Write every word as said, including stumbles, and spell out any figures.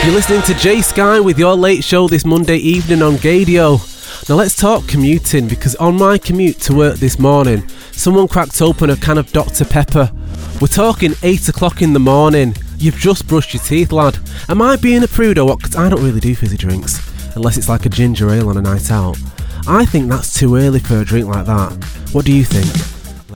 You're listening to Jay Sky with your late show this Monday evening on Gadio. Now let's talk commuting, because on my commute to work this morning, someone cracked open a can of Doctor Pepper. We're talking eight o'clock in the morning. You've just brushed your teeth, lad. Am I being a prude or what? Because I don't really do fizzy drinks, unless it's like a ginger ale on a night out. I think that's too early for a drink like that. What do you think?